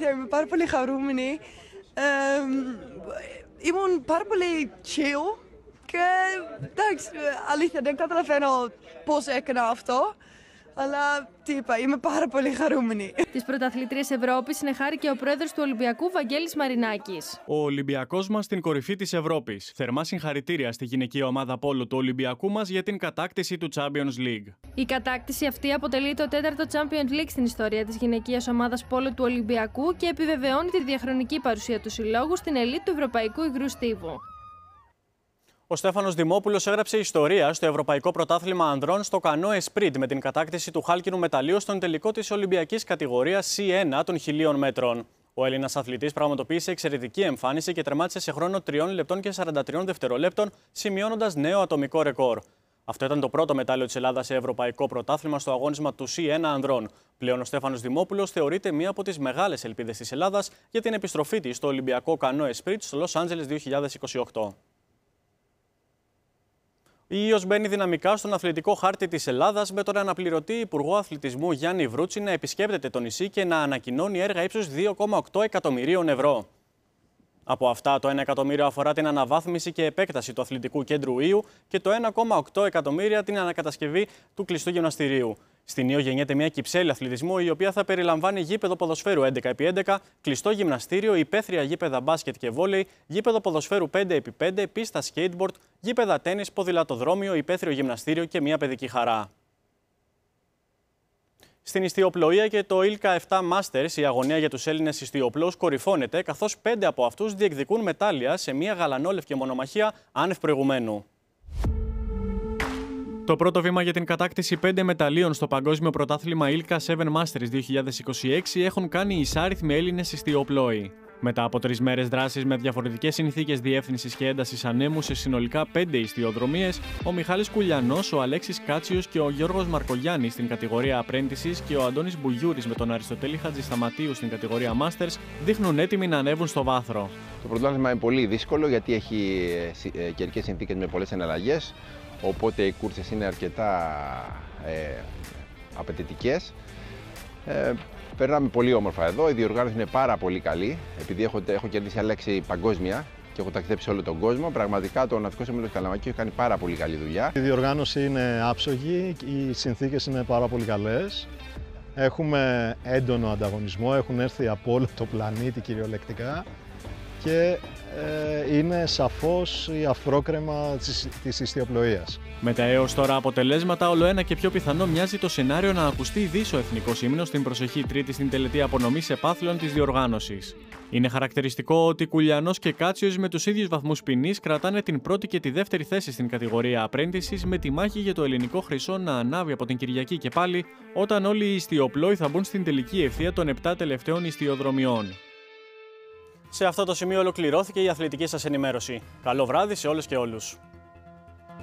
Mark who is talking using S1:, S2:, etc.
S1: είμαι πάρα πολύ χαρούμενη. Ήμουν πάρα πολύ chill και εντάξει, αλήθεια δεν καταλαβαίνω πώς έκανα αυτό. Αλλά τι είπα, είμαι πάρα πολύ χαρούμενη.
S2: Τις πρωταθλήτριες Ευρώπης συνεχάρηκε ο πρόεδρος του Ολυμπιακού, Βαγγέλης Μαρινάκης.
S3: Ο Ολυμπιακός μας στην κορυφή της Ευρώπης. Θερμά συγχαρητήρια στη γυναικεία ομάδα πόλο του Ολυμπιακού μας για την κατάκτηση του Champions League.
S2: Η κατάκτηση αυτή αποτελεί το 4ο Champions League στην ιστορία της γυναικείας ομάδας πόλο του Ολυμπιακού και επιβεβαιώνει τη διαχρονική παρουσία του συλλόγου στην ελίτ του Ευρωπαϊκού Υγρού Στίβου.
S3: Ο Στέφανος Δημόπουλος έγραψε ιστορία στο Ευρωπαϊκό Πρωτάθλημα Ανδρών στο κανόε sprint με την κατάκτηση του χάλκινου μεταλλίου στον τελικό της Ολυμπιακής κατηγορίας C1 των 1000 μέτρων. Ο Έλληνας αθλητής πραγματοποίησε εξαιρετική εμφάνιση και τερμάτισε σε χρόνο 3 λεπτών και 43 δευτερολέπτων, σημειώνοντας νέο ατομικό ρεκόρ. Αυτό ήταν το πρώτο μετάλλιο της Ελλάδας σε Ευρωπαϊκό Πρωτάθλημα στο αγώνισμα του C1 Ανδρών. Πλέον ο Στέφανος Δημόπουλος θεωρείται μία από τις μεγάλες ελπίδες της Ελλάδας για την επιστροφή της στο Ολυμπιακό κανόε sprint στο Λος Άντζελες 2028. Η Ίος μπαίνει δυναμικά στον αθλητικό χάρτη της Ελλάδας με τον αναπληρωτή Υπουργό Αθλητισμού Γιάννη Βρούτση να επισκέπτεται το νησί και να ανακοινώνει έργα ύψους 2,8 εκατομμυρίων ευρώ. Από αυτά, το 1 εκατομμύριο αφορά την αναβάθμιση και επέκταση του αθλητικού κέντρου Ήου και το 1,8 εκατομμύρια την ανακατασκευή του κλειστού γυμναστηρίου. Στην Ήο γεννιέται μια κυψέλη αθλητισμού, η οποία θα περιλαμβάνει γήπεδο ποδοσφαίρου 11x11, κλειστό γυμναστήριο, υπαίθρια γήπεδα μπάσκετ και βόλεϊ, γήπεδο ποδοσφαίρου 5x5, πίστα skateboard, γήπεδα τένις, ποδηλατοδρόμιο, υπαίθριο γυμναστήριο και μια παιδική χαρά. Στην ιστιοπλοεία και το ILCA 7 Masters, η αγωνία για τους Έλληνες ιστιοπλώους κορυφώνεται, καθώς 5 από αυτούς διεκδικούν μετάλλια σε μια γαλανόλευκη μονομαχία άνευ προηγουμένου. Το πρώτο βήμα για την κατάκτηση 5 μεταλλίων στο Παγκόσμιο Πρωτάθλημα ILCA 7 Masters 2026 έχουν κάνει οι εισάριθμοι Έλληνες ιστιοπλώοι. Μετά από 3 μέρες δράσης με διαφορετικές συνθήκες διεύθυνσης και έντασης ανέμου σε συνολικά 5 ιστιοδρομίες, ο Μιχάλης Κουλιανός, ο Αλέξης Κάτσιος και ο Γιώργος Μαρκογιάννης στην κατηγορία Apprentices και ο Αντώνης Μπουγιούρης με τον Αριστοτέλη Χατζησταματίου στην κατηγορία Masters δείχνουν έτοιμοι να ανέβουν στο βάθρο.
S4: Το πρωτάθλημα είναι πολύ δύσκολο γιατί έχει καιρικές συνθήκες με πολλές εναλλαγές, οπότε οι κούρσες είναι αρκετά απαιτητικές. Περνάμε πολύ όμορφα εδώ, η διοργάνωση είναι πάρα πολύ καλή, επειδή έχω κερδίσει Αλέξη παγκόσμια και έχω ταξιδέψει σε όλο τον κόσμο. Πραγματικά το Ναυτικό Σύμβουλο Καλαμακίου έχει κάνει πάρα πολύ καλή δουλειά.
S5: Η διοργάνωση είναι άψογη, οι συνθήκες είναι πάρα πολύ καλές. Έχουμε έντονο ανταγωνισμό, έχουν έρθει από όλο το πλανήτη κυριολεκτικά και είναι σαφώς η αφρόκρεμα της ιστιοπλοείας.
S3: Με τα έως τώρα αποτελέσματα, όλο ένα και πιο πιθανό μοιάζει το σενάριο να ακουστεί ειδής ο εθνικός ύμνος στην προσεχή Τρίτη στην τελετή απονομής επάθλων της διοργάνωσης. Είναι χαρακτηριστικό ότι Κουλιανός και Κάτσιος με τους ίδιους βαθμούς ποινής κρατάνε την πρώτη και τη δεύτερη θέση στην κατηγορία Apprentices, με τη μάχη για το ελληνικό χρυσό να ανάβει από την Κυριακή και πάλι, όταν όλοι οι ιστιοπλώοι θα μπουν στην τελική ευθεία των 7 τελευταίων ιστιοδρομιών. Σε αυτό το σημείο ολοκληρώθηκε η αθλητική σας ενημέρωση. Καλό βράδυ σε όλες και όλους.